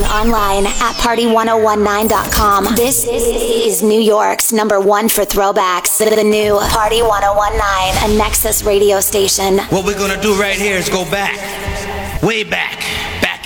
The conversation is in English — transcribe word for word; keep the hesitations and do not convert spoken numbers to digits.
online at party ten nineteen dot com. This is New York's number one for throwbacks. The new Party ten nineteen, a Nexus radio station. What we're gonna do right here is go back, way back.